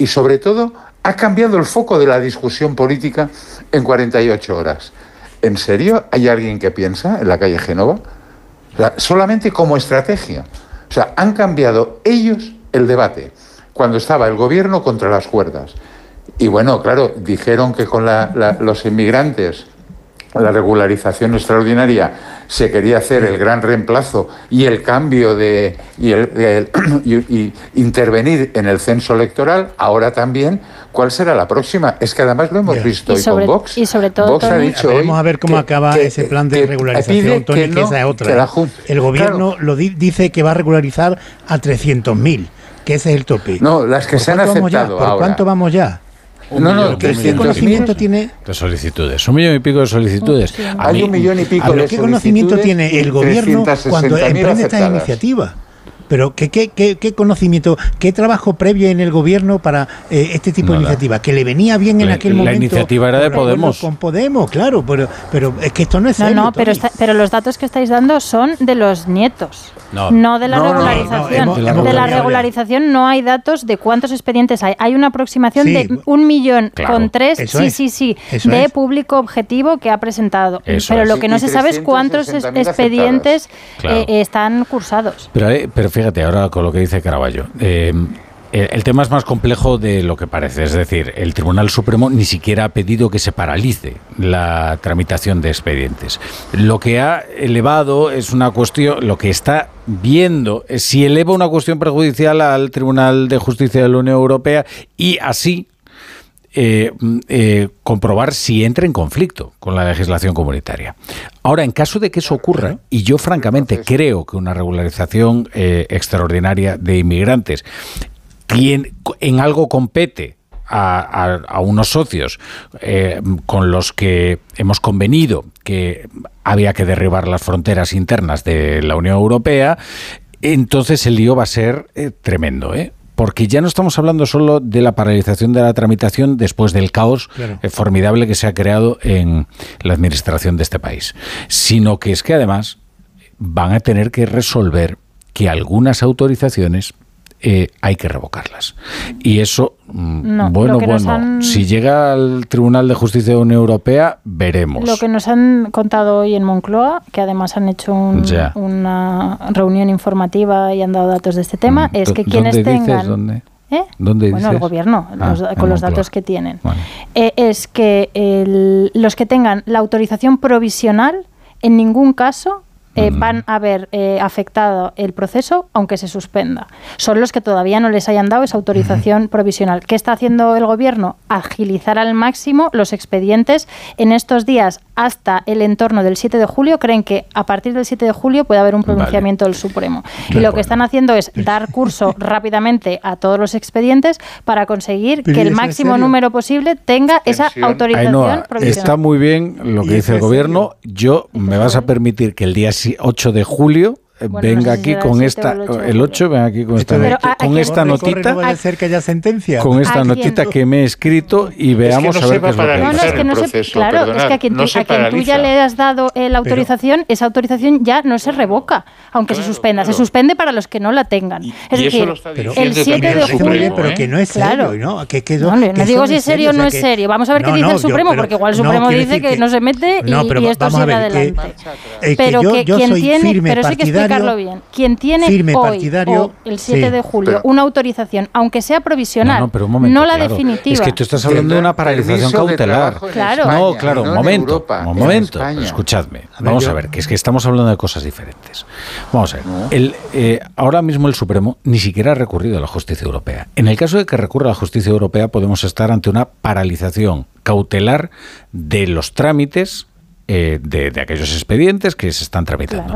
y sobre todo ha cambiado el foco de la discusión política en 48 horas. ¿En serio hay alguien que piensa en la calle Génova? O sea, solamente como estrategia. O sea, han cambiado ellos el debate cuando estaba el gobierno contra las cuerdas. Y bueno, claro, dijeron que con los inmigrantes, la regularización extraordinaria, se quería hacer el gran reemplazo y el cambio y intervenir en el censo electoral. Ahora también, ¿cuál será la próxima? Es que además lo hemos visto hoy con Vox. Y sobre todo, Vox ha dicho hoy, vamos a ver cómo acaba ese plan de regularización, Tony, que esa es otra. El gobierno dice que va a regularizar a 300.000, que ese es el tope. No, las que se han aceptado ahora. ¿Por cuánto vamos ya? ¿Qué conocimiento tiene de solicitudes? 1 millón y pico de solicitudes. Hay 1 millón y pico de solicitudes. ¿Qué conocimiento tiene el gobierno cuando emprende esta iniciativa? Pero ¿qué conocimiento, qué trabajo previo en el gobierno para este tipo de iniciativa? Que le venía bien en aquel momento. La iniciativa era de Podemos. Con Podemos, claro, pero es que esto no es serio. No, pero los datos que estáis dando son de los nietos. No de la regularización. De la regularización no hay datos de cuántos expedientes hay. Hay una aproximación de 1 millón con 3 de público objetivo que ha presentado. Pero lo que no se sabe es cuántos expedientes están cursados. Pero fíjate, ahora con lo que dice Caraballo, el tema es más complejo de lo que parece. Es decir, el Tribunal Supremo ni siquiera ha pedido que se paralice la tramitación de expedientes. Lo que ha elevado es una cuestión, lo que está viendo es si eleva una cuestión perjudicial al Tribunal de Justicia de la Unión Europea y así comprobar si entra en conflicto con la legislación comunitaria. Ahora, en caso de que eso ocurra, y yo francamente creo que una regularización extraordinaria de inmigrantes en algo compete a unos socios con los que hemos convenido que había que derribar las fronteras internas de la Unión Europea, entonces el lío va a ser tremendo, porque ya no estamos hablando solo de la paralización de la tramitación después del caos formidable que se ha creado en la administración de este país, sino que es que además van a tener que resolver que algunas autorizaciones hay que revocarlas. Y eso, si llega al Tribunal de Justicia de la Unión Europea, veremos. Lo que nos han contado hoy en Moncloa, que además han hecho una reunión informativa y han dado datos de este tema, es que quienes tengan... ¿Dónde? ¿Dónde dices? Bueno, el gobierno, con los datos que tienen. Vale. Es que los que tengan la autorización provisional, en ningún caso van a haber afectado el proceso, aunque se suspenda. Son los que todavía no les hayan dado esa autorización provisional. ¿Qué está haciendo el gobierno? Agilizar al máximo los expedientes. En estos días, hasta el entorno del 7 de julio, creen que a partir del 7 de julio puede haber un pronunciamiento del Supremo. Y lo que están haciendo es dar curso rápidamente a todos los expedientes para conseguir que el máximo número posible tenga esa autorización provisional. Está muy bien lo que dice el gobierno. Me vas a permitir que el día 8 de julio venga aquí con esta el 8 venga aquí con esta notita puede ser que haya sentencia con esta notita que me he escrito y veamos a ver qué es lo que dice. Claro, es que a quien tú ya le has dado la autorización, esa autorización ya no se revoca, aunque se suspenda. Se suspende para los que no la tengan. Es decir, el 7 de julio... Pero que no es serio, ¿no? No digo si es serio o no es serio. Vamos a ver qué dice el Supremo, porque igual el Supremo dice que no se mete y esto sigue adelante. Pero quien tiene... Pero sí que explicarlo bien. Quien tiene hoy o el 7 de julio una autorización, aunque sea provisional, no la definitiva. Es que tú estás hablando de una paralización cautelar. Claro. Un momento. Escuchadme. Vamos a ver, que es que estamos hablando de cosas diferentes. Vamos a ver. Ahora mismo el Supremo ni siquiera ha recurrido a la Justicia Europea. En el caso de que recurra a la Justicia Europea, podemos estar ante una paralización cautelar de los trámites de aquellos expedientes que se están tramitando.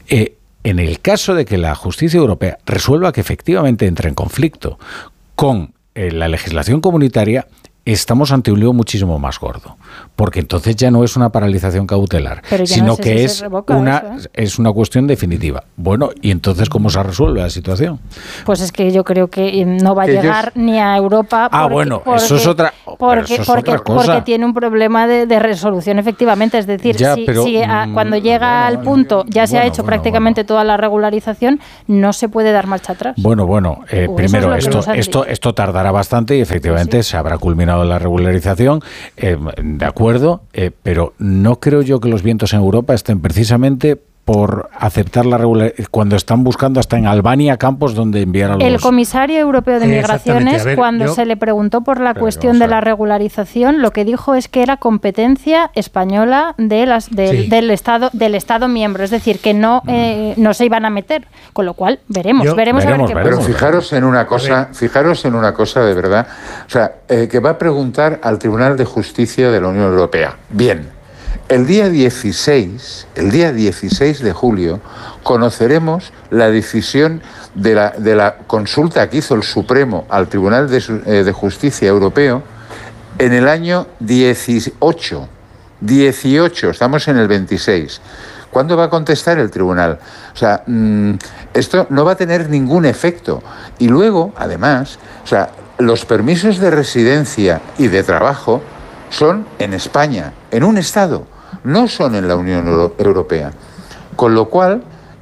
En el caso de que la Justicia Europea resuelva que efectivamente entra en conflicto con la legislación comunitaria, estamos ante un lío muchísimo más gordo, porque entonces ya no es una paralización cautelar, sino no sé que si es una cuestión definitiva. Bueno, ¿y entonces cómo se resuelve la situación? Pues es que yo creo que no va a llegar ni a Europa eso es otra cosa. Porque tiene un problema de resolución, efectivamente. Es decir, cuando llega al punto ya se ha hecho prácticamente toda la regularización, no se puede dar marcha atrás. Primero, esto tardará bastante y efectivamente se habrá culminado la regularización, de acuerdo, pero no creo yo que los vientos en Europa estén precisamente por aceptar la regularidad, cuando están buscando hasta en Albania campos donde enviar a los... El comisario europeo de Migraciones, cuando se le preguntó por la cuestión de la regularización, lo que dijo es que era competencia española del Estado miembro, es decir, que no se iban a meter, con lo cual veremos a ver qué pasa. Pero fijaros en una cosa de verdad, o sea, que va a preguntar al Tribunal de Justicia de la Unión Europea. Bien. El día 16 de julio conoceremos la decisión de la consulta que hizo el Supremo al Tribunal de Justicia Europeo en el año 18, estamos en el 26. ¿Cuándo va a contestar el tribunal? O sea, esto no va a tener ningún efecto. Y luego, además, o sea, los permisos de residencia y de trabajo son en España, en un Estado. No son en la Unión Europea. Con lo cual,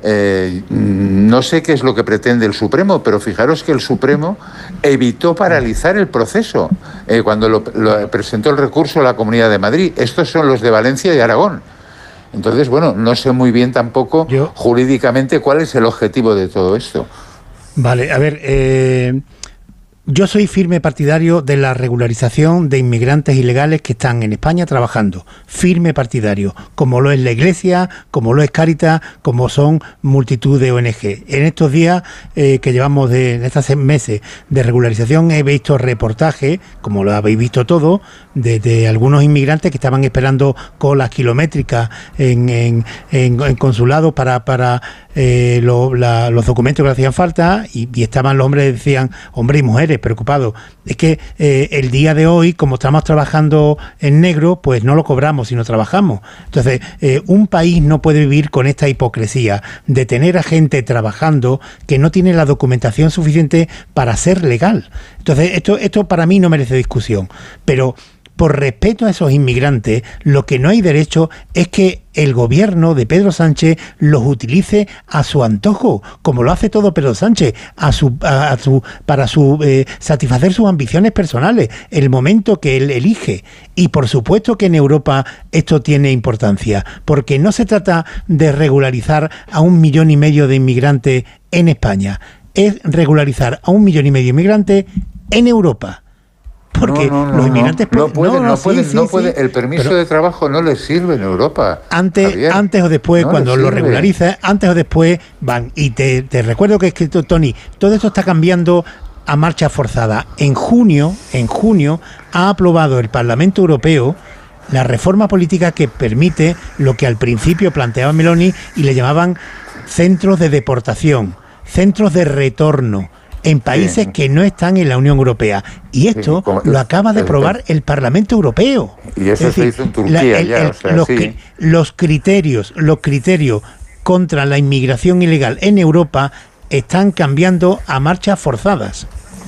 no sé qué es lo que pretende el Supremo, pero fijaros que el Supremo evitó paralizar el proceso cuando lo presentó el recurso a la Comunidad de Madrid. Estos son los de Valencia y Aragón. Entonces, no sé muy bien tampoco jurídicamente cuál es el objetivo de todo esto. Vale, a ver... Yo soy firme partidario de la regularización de inmigrantes ilegales que están en España trabajando. Firme partidario, como lo es la Iglesia, como lo es Cáritas, como son multitud de ONG. En estos días que llevamos en estos meses de regularización he visto reportajes, como lo habéis visto todo, de algunos inmigrantes que estaban esperando colas kilométricas en consulados para los documentos que le hacían falta y estaban los hombres, decían, hombres y mujeres preocupados. Es que el día de hoy, como estamos trabajando en negro, pues no lo cobramos, sino trabajamos. Entonces, un país no puede vivir con esta hipocresía de tener a gente trabajando que no tiene la documentación suficiente para ser legal. Entonces, esto para mí no merece discusión. Pero por respeto a esos inmigrantes, lo que no hay derecho es que el gobierno de Pedro Sánchez los utilice a su antojo, como lo hace todo Pedro Sánchez, para satisfacer sus ambiciones personales, el momento que él elige. Y por supuesto que en Europa esto tiene importancia, porque no se trata de regularizar a 1,5 millones de inmigrantes en España, es regularizar a 1,5 millones de inmigrantes en Europa. Porque los inmigrantes no puede, el permiso de trabajo no les sirve en Europa. Antes o después, cuando lo regularizas, antes o después van. Y te recuerdo que Tony, todo esto está cambiando a marcha forzada. En junio ha aprobado el Parlamento Europeo la reforma política que permite lo que al principio planteaba Meloni y le llamaban centros de deportación, centros de retorno en países que no están en la Unión Europea. Y esto lo acaba de aprobar el Parlamento Europeo. Y eso se hizo en Turquía los criterios contra la inmigración ilegal en Europa están cambiando a marchas forzadas.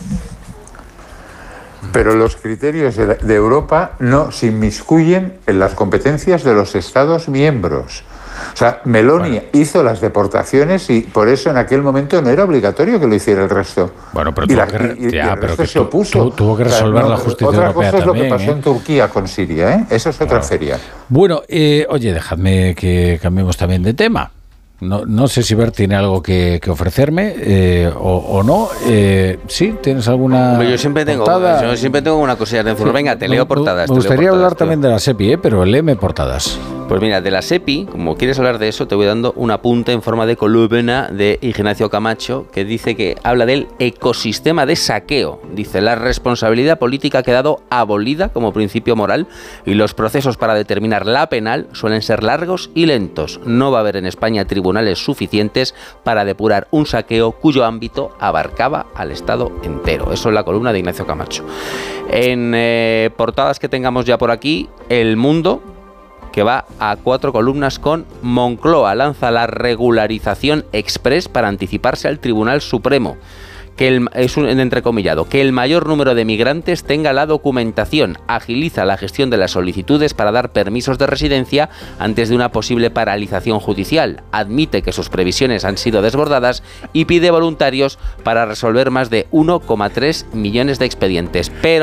Pero los criterios de Europa no se inmiscuyen en las competencias de los Estados miembros. O sea, Meloni hizo las deportaciones y por eso en aquel momento no era obligatorio que lo hiciera el resto. Bueno, pero el resto se opuso. Tuvo que resolver la justicia europea también. Otra cosa es lo que pasó en Turquía con Siria, ¿eh? Eso es otra feria. Bueno, oye, dejadme que cambiemos también de tema. No sé si Bert tiene algo que ofrecerme o no. ¿Sí? ¿Tienes alguna yo siempre tengo una cosilla de decir. Venga, te leo portadas. Me gustaría hablar también de la SEPI, pero léeme portadas. Pues mira, de la SEPI, como quieres hablar de eso, te voy dando un apunte en forma de columna de Ignacio Camacho, que dice que habla del ecosistema de saqueo. Dice, la responsabilidad política ha quedado abolida como principio moral y los procesos para determinar la penal suelen ser largos y lentos. No va a haber en España tribunales suficientes para depurar un saqueo cuyo ámbito abarcaba al Estado entero. Eso es la columna de Ignacio Camacho. En portadas que tengamos ya por aquí, El Mundo, que va a 4 columnas con Moncloa lanza la regularización express para anticiparse al Tribunal Supremo. Es un entrecomillado, que el mayor número de migrantes tenga la documentación, agiliza la gestión de las solicitudes para dar permisos de residencia antes de una posible paralización judicial, admite que sus previsiones han sido desbordadas y pide voluntarios para resolver más de 1,3 millones de expedientes. Pero